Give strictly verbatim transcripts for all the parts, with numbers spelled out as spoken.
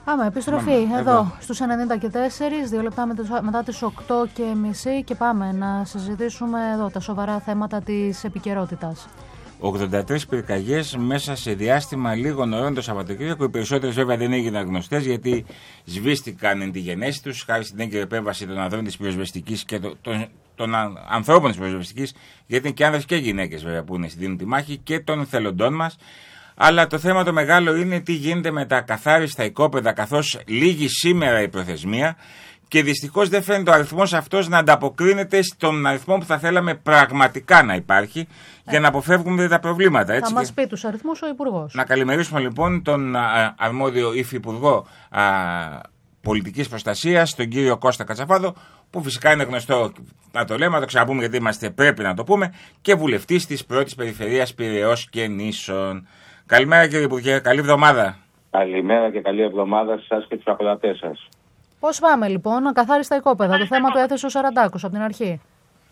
Πάμε, επιστροφή πάμε, εδώ, εδώ στους ενενήντα και τέσσερα, δύο λεπτά μετά τις οκτώ και μισή και πάμε να συζητήσουμε εδώ τα σοβαρά θέματα της επικαιρότητας. ογδόντα τρεις πυρκαγιές μέσα σε διάστημα λίγων ωρών το Σαββατοκύριακο. Οι περισσότερες βέβαια δεν έγιναν γνωστές γιατί σβήστηκαν εν τη γενέση τους χάρη στην έγκαιρη επέμβαση των ανδρών της πυροσβεστικής και των, των, των ανθρώπων της πυροσβεστικής, γιατί είναι και άνδρες και γυναίκες βέβαια που είναι δίνουν τη μάχη, και των θελοντών μας. Αλλά το θέμα το μεγάλο είναι τι γίνεται με τα καθάριστα οικόπεδα, καθώς λήγει σήμερα η προθεσμία και δυστυχώς δεν φαίνεται ο αριθμός αυτός να ανταποκρίνεται στον αριθμό που θα θέλαμε πραγματικά να υπάρχει ε. για να αποφεύγουμε τα προβλήματα. Έτσι. Θα μας πει τους αριθμούς ο Υπουργός. Να καλημερίσουμε λοιπόν τον α, αρμόδιο Υφυπουργό α, Πολιτικής Προστασίας, τον κύριο Κώστα Κατσαφάδο, που φυσικά είναι γνωστό να το λέμε, να το ξαναπούμε γιατί είμαστε, πρέπει να το πούμε, και βουλευτής της πρώτης περιφερείας Πειραιώς και Νήσων. Καλημέρα κύριε Υπουργέ, καλή εβδομάδα. Καλημέρα και καλή εβδομάδα σε εσάς και τους ακροατές σας. Πώς πάμε λοιπόν, ακαθάριστα οικόπεδα, το θέμα το έθεσε ο Σαραντάκος από την αρχή.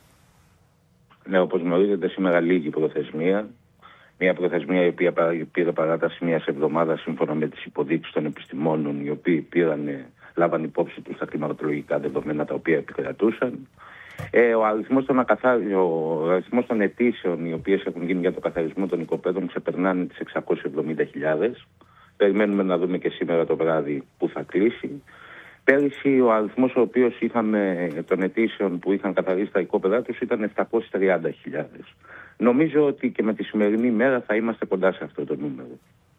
Ναι, όπως γνωρίζετε σήμερα λίγη η προθεσμία. Μια προθεσμία η οποία πήρε παράταση μιας εβδομάδας σύμφωνα με τις υποδείξεις των επιστημόνων, οι οποίοι πήραν, λάβαν υπόψη τους τα κλιματολογικά δεδομένα τα οποία επικρατούσαν. Ε, ο αριθμός των, ακαθάρι... ο αριθμός των αιτήσεων οι οποίες έχουν γίνει για το καθαρισμό των οικοπαίδων ξεπερνάνε τις εξακόσιες εβδομήντα χιλιάδες. Περιμένουμε να δούμε και σήμερα το βράδυ που θα κλείσει. Πέρυσι ο αριθμός ο οποίος είχαμε των αιτήσεων που είχαν καθαρίσει τα οικόπεδά τους ήταν επτακόσιες τριάντα χιλιάδες. Νομίζω ότι και με τη σημερινή μέρα θα είμαστε κοντά σε αυτό το νούμερο.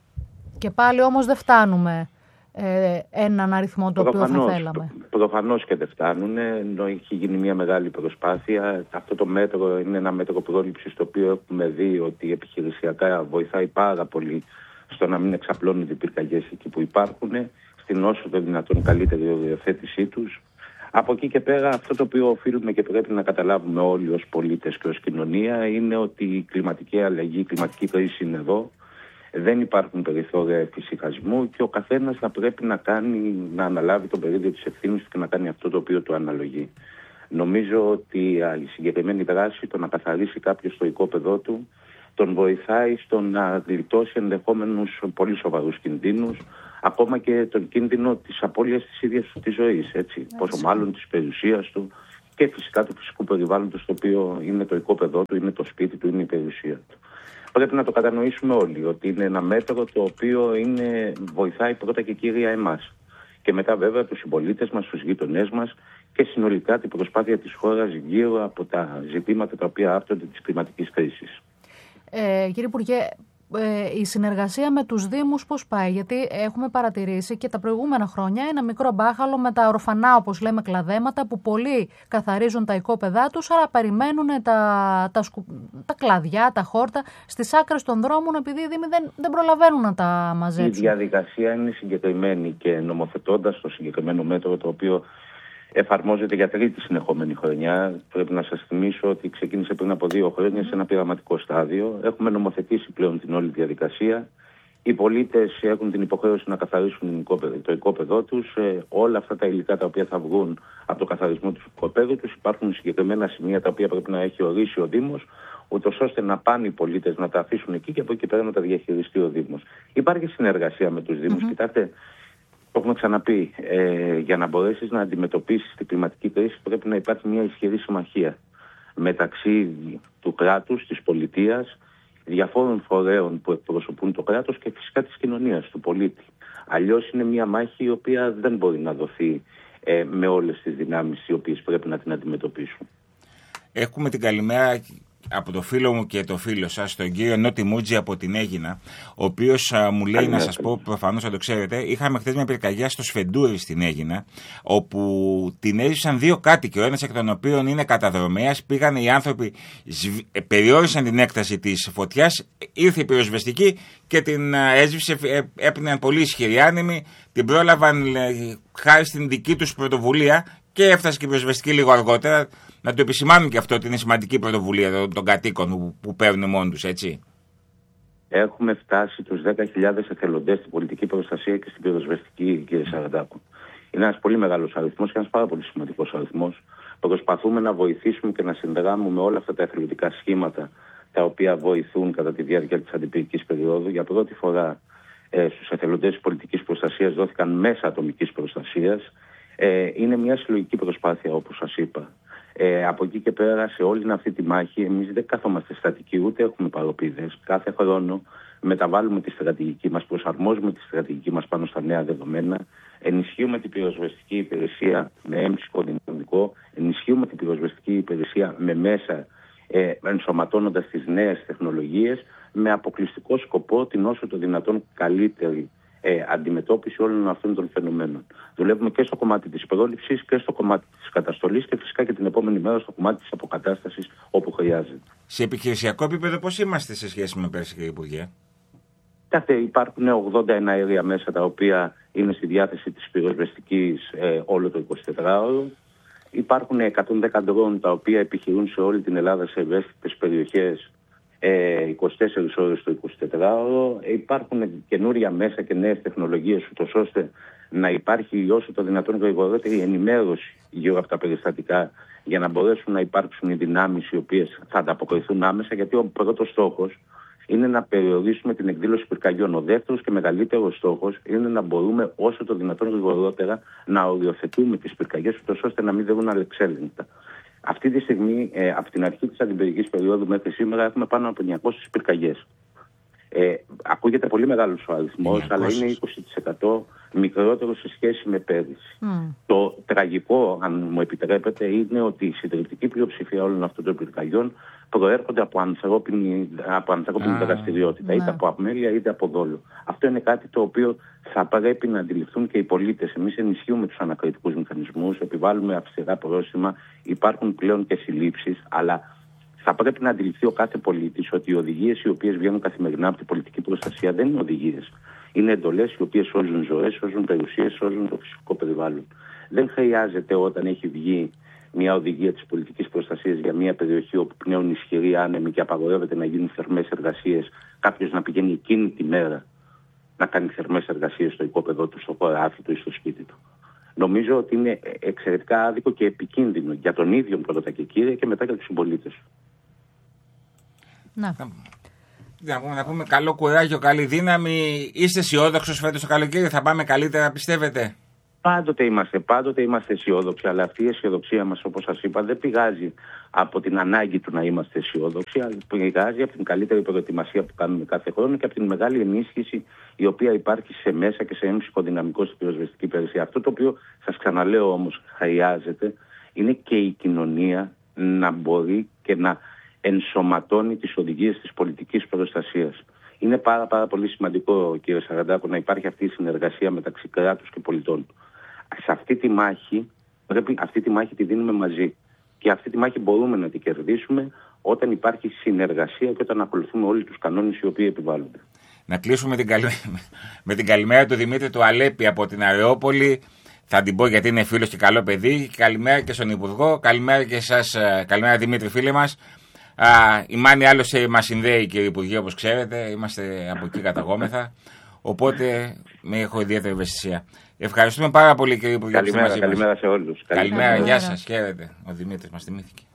Και πάλι όμως δεν φτάνουμε ε, έναν αριθμό το οποίο θα θέλαμε. Προφανώς και δεν φτάνουν, ενώ έχει γίνει μια μεγάλη προσπάθεια. Αυτό το μέτρο είναι ένα μέτρο πρόληψης το οποίο έχουμε δει ότι επιχειρησιακά βοηθάει πάρα πολύ στο να μην εξαπλώνονται οι πυρκαγιές εκεί που υπάρχουν, στην όσο το δυνατόν καλύτερη οριοθέτησή τους. Από εκεί και πέρα αυτό το οποίο οφείλουμε και πρέπει να καταλάβουμε όλοι ως πολίτες και ως κοινωνία είναι ότι η κλιματική αλλαγή, η κλιματική κρίση είναι εδώ. Δεν υπάρχουν περιθώρια εφησυχασμού και ο καθένας θα πρέπει να, κάνει, να αναλάβει τον περίδιο της ευθύνης του και να κάνει αυτό το οποίο του αναλογεί. Νομίζω ότι η συγκεκριμένη δράση, το να καθαρίσει κάποιος το οικόπεδό του, τον βοηθάει στο να γλιτώσει ενδεχόμενους πολύ σοβαρούς κινδύνους, ακόμα και τον κίνδυνο της απώλειας της ίδιας του της ζωής, έτσι. έτσι. Πόσο μάλλον της περιουσίας του και φυσικά του φυσικού περιβάλλοντος, το οποίο είναι το οικόπεδό του, είναι το σπίτι του, είναι η περιουσία του. Πρέπει να το κατανοήσουμε όλοι ότι είναι ένα μέτρο το οποίο είναι, βοηθάει πρώτα και κύρια εμάς. Και μετά βέβαια τους συμπολίτες μας, τους γείτονές μας και συνολικά την προσπάθεια της χώρας γύρω από τα ζητήματα τα οποία άπτονται της κλιματικής κρίσης. Ε, κύριε Υπουργέ, ε, η συνεργασία με τους Δήμους πώς πάει? Γιατί έχουμε παρατηρήσει και τα προηγούμενα χρόνια ένα μικρό μπάχαλο με τα ορφανά, όπως λέμε, κλαδέματα που πολλοί καθαρίζουν τα οικόπεδά τους, αλλά περιμένουν τα, τα, σκου, τα κλαδιά, τα χόρτα στις άκρες των δρόμων, επειδή οι Δήμοι δεν, δεν προλαβαίνουν να τα μαζέψουν. Η διαδικασία είναι συγκεκριμένη και νομοθετώντας το συγκεκριμένο μέτρο, το οποίο εφαρμόζεται για τρίτη συνεχόμενη χρονιά. Πρέπει να σας θυμίσω ότι ξεκίνησε πριν από δύο χρόνια σε ένα πειραματικό στάδιο. Έχουμε νομοθετήσει πλέον την όλη διαδικασία. Οι πολίτες έχουν την υποχρέωση να καθαρίσουν το οικόπεδό τους. Ε, όλα αυτά τα υλικά τα οποία θα βγουν από το καθαρισμό του οικοπέδου τους, υπάρχουν συγκεκριμένα σημεία τα οποία πρέπει να έχει ορίσει ο Δήμος, ούτως ώστε να πάνε οι πολίτες να τα αφήσουν εκεί και από εκεί πέρα να τα διαχειριστεί ο Δήμος. Υπάρχει συνεργασία με τους Δήμους. Mm-hmm. Κοιτάξτε, το έχουμε ξαναπεί, ε, για να μπορέσεις να αντιμετωπίσεις την κλιματική κρίση πρέπει να υπάρχει μια ισχυρή συμμαχία μεταξύ του κράτους, της πολιτείας, διαφόρων φορέων που εκπροσωπούν το κράτος και φυσικά της κοινωνίας, του πολίτη. Αλλιώς είναι μια μάχη η οποία δεν μπορεί να δοθεί ε, με όλες τις δυνάμεις οι οποίες πρέπει να την αντιμετωπίσουν. Έχουμε την καλημέρα από το φίλο μου και το φίλο σας, τον κύριο Νότι Μούτζη από την Αίγινα, ο οποίος α, μου λέει, Καλημέρα. να σας πω, προφανώς θα το ξέρετε, είχαμε χθες μια πυρκαγιά στο Σφεντούρι στην Αίγινα, όπου την έζησαν δύο κάτοικοι, ο ένας εκ των οποίων είναι καταδρομέας. Πήγαν οι άνθρωποι, σβ... περιόρισαν την έκταση της φωτιάς, ήρθε η πυροσβεστική και την έσβησε, έπιναν πολύ ισχυροί άνεμοι, την πρόλαβαν χάρη στην δική τους πρωτοβουλία και έφτασε και η πυροσβεστική λίγο αργότερα. Να το επισημάνουν και αυτό ότι είναι σημαντική πρωτοβουλία των, των κατοίκων που, που παίρνουν μόνοι τους, έτσι. Έχουμε φτάσει τους δέκα χιλιάδες εθελοντές στην πολιτική προστασία και στην πυροσβεστική, κύριε Σαραντάκου. Είναι ένας πολύ μεγάλος αριθμός και ένας πάρα πολύ σημαντικός αριθμός. Προσπαθούμε να βοηθήσουμε και να συνδράμουμε όλα αυτά τα εθελοντικά σχήματα τα οποία βοηθούν κατά τη διάρκεια της αντιπυρικής περίοδου. Για πρώτη φορά ε, στους εθελοντές της πολιτικής προστασίας προστασίας δόθηκαν μέσα ατομικής προστασίας. Ε, είναι μια συλλογική προσπάθεια, όπως σας είπα. Ε, από εκεί και πέρα, σε όλη αυτή τη μάχη, εμείς δεν καθόμαστε στατικοί, ούτε έχουμε παροπίδες. Κάθε χρόνο μεταβάλλουμε τη στρατηγική μας, προσαρμόζουμε τη στρατηγική μας πάνω στα νέα δεδομένα, ενισχύουμε την πυροσβεστική υπηρεσία με έμψυχο δυναμικό, ενισχύουμε την πυροσβεστική υπηρεσία με μέσα, ε, ενσωματώνοντας τις νέες τεχνολογίες, με αποκλειστικό σκοπό την όσο το δυνατόν καλύτερη ε, αντιμετώπιση όλων αυτών των φαινομένων. Δουλεύουμε και στο κομμάτι της πρόληψης και στο κομμάτι της καταστολής και φυσικά και την επόμενη μέρα στο κομμάτι της αποκατάστασης όπου χρειάζεται. Σε επιχειρησιακό επίπεδο πώς είμαστε σε σχέση με πέρσι, κύριε Υπουργέ? Κάθε υπάρχουν ογδόντα εναέρια μέσα τα οποία είναι στη διάθεση της πυροσβεστικής ε, όλο το εικοσιτετράωρο. Υπάρχουν εκατόν δέκα ντρόουν τα οποία επιχειρούν σε όλη την Ελλάδα σε ευαίσθητες περιοχές ε, είκοσι τέσσερις ώρες το εικοσιτετράωρο. Ε, υπάρχουν καινούρια μέσα και νέες τεχνολογίες ούτως ώστε να υπάρχει όσο το δυνατόν γρηγορότερη ενημέρωση γύρω από τα περιστατικά για να μπορέσουν να υπάρξουν οι δυνάμεις οι οποίες θα ανταποκριθούν άμεσα, γιατί ο πρώτος στόχος είναι να περιορίσουμε την εκδήλωση πυρκαγιών. Ο δεύτερος και μεγαλύτερος στόχος είναι να μπορούμε όσο το δυνατόν γρηγορότερα να οριοθετούμε τις πυρκαγιές, ούτως ώστε να μην δερούν αλεξέλεγκτα. Αυτή τη στιγμή, ε, από την αρχή της αντιπυρικής περίοδου μέχρι σήμερα, έχουμε πάνω από εννιακόσιες πυρκαγιές. Ε, ακούγεται πολύ μεγάλος ο αριθμός, αλλά είναι είκοσι τοις εκατό μικρότερο σε σχέση με πέρυσι. Mm. Το τραγικό, αν μου επιτρέπετε, είναι ότι η συντριπτική πλειοψηφία όλων αυτών των πυρκαγιών προέρχονται από ανθρώπινη, από ανθρώπινη ah, δραστηριότητα, είτε yeah. από αμέλεια είτε από δόλο. Αυτό είναι κάτι το οποίο θα πρέπει να αντιληφθούν και οι πολίτες. Εμείς ενισχύουμε τους ανακριτικούς μηχανισμούς, επιβάλλουμε αυστηρά πρόστιμα, υπάρχουν πλέον και συλλήψεις, αλλά θα πρέπει να αντιληφθεί ο κάθε πολίτης ότι οι οδηγίες οι οποίες βγαίνουν καθημερινά από την πολιτική προστασία δεν είναι οδηγίες. Είναι εντολές οι οποίες σώζουν ζωές, σώζουν περιουσίες, σώζουν το φυσικό περιβάλλον. Δεν χρειάζεται όταν έχει βγει μια οδηγία της πολιτικής προστασίας για μια περιοχή όπου πνέουν ισχυροί άνεμοι και απαγορεύεται να γίνουν θερμές εργασίες, κάποιος να πηγαίνει εκείνη τη μέρα να κάνει θερμές εργασίες στο οικόπεδό του, στο χωράφι του ή στο σπίτι του. Νομίζω ότι είναι εξαιρετικά άδικο και επικίνδυνο για τον ίδιο πρώτα και κύριε και μετά για τους συμπολίτες. Να. Να πούμε, να πούμε καλό κουράγιο, καλή δύναμη. Είστε αισιόδοξος φέτος το καλοκαίρι, θα πάμε καλύτερα, πιστεύετε? Πάντοτε είμαστε, πάντοτε είμαστε αισιόδοξοι, αλλά αυτή η αισιοδοξία μας, όπως σας είπα, δεν πηγάζει από την ανάγκη του να είμαστε αισιόδοξοι, αλλά πηγάζει από την καλύτερη προετοιμασία που κάνουμε κάθε χρόνο και από την μεγάλη ενίσχυση η οποία υπάρχει σε μέσα και σε έμψυχο δυναμικό στην πυροσβεστική υπηρεσία. Αυτό το οποίο σας ξαναλέω όμως χρειάζεται είναι και η κοινωνία να μπορεί και να ενσωματώνει τις οδηγίες της πολιτικής προστασίας. Είναι πάρα, πάρα πολύ σημαντικό, κύριε Σαραντάκο, να υπάρχει αυτή η συνεργασία μεταξύ κράτους και πολιτών. Σε αυτή τη μάχη, πρέπει, αυτή τη μάχη τη δίνουμε μαζί. Και αυτή τη μάχη μπορούμε να την κερδίσουμε όταν υπάρχει συνεργασία και όταν ακολουθούμε όλοι τους κανόνες οι οποίοι επιβάλλονται. Να κλείσουμε την καλη... με την καλημέρα του Δημήτρη του Αλέπη από την Αρεόπολη. Θα την πω γιατί είναι φίλος και καλό παιδί. Καλημέρα και στον Υπουργό. Καλημέρα και εσάς. Καλημέρα, Δημήτρη, φίλοι μας. Α, η Μάνη άλλωστε μας συνδέει, κύριε Υπουργέ, όπως ξέρετε. Είμαστε από εκεί καταγόμεθα. Οπότε με έχω ιδιαίτερη ευαισθησία. Ευχαριστούμε πάρα πολύ, κύριε Υπουργέ. Καλημέρα, καλημέρα σε όλους. Καλημέρα, καλημέρα, γεια σας. Χαίρετε. Ο Δημήτρης μας θυμήθηκε.